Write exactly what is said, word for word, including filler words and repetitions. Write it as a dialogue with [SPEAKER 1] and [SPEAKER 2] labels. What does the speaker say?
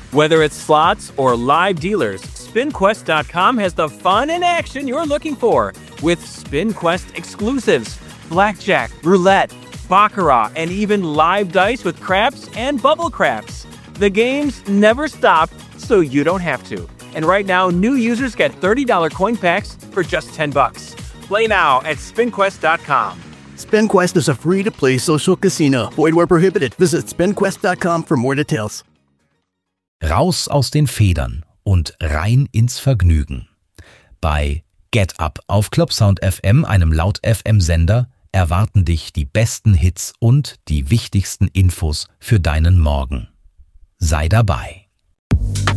[SPEAKER 1] Whether it's slots or live dealers, spin quest dot com has the fun and action you're looking for with SpinQuest exclusives, blackjack, roulette, baccarat, and even live dice with craps and bubble craps. The games never stop, so you don't have to. And right now, new users get thirty dollars coin packs for just ten bucks. Play now at spin quest dot com.
[SPEAKER 2] SpinQuest is a free-to-play social casino. Void where prohibited. Visit spin quest dot com for more details.
[SPEAKER 3] Raus aus den Federn und rein ins Vergnügen. Bei Get Up auf Clubsound F M, einem Laut-F M-Sender, erwarten dich die besten Hits und die wichtigsten Infos für deinen Morgen. Sei dabei.